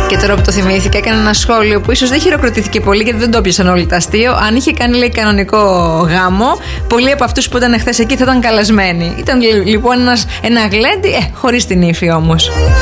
Και τώρα που το θυμήθηκα, έκανε ένα σχόλιο που ίσως δεν χειροκροτήθηκε πολύ γιατί δεν το έπιασαν όλοι το αστείο. Αν είχε κάνει, λέει, κανονικό γάμο, πολλοί από αυτούς που ήταν χθες εκεί θα ήταν καλεσμένοι. Ήταν λοιπόν ένα γλέντι, χωρίς την ύφη όμως.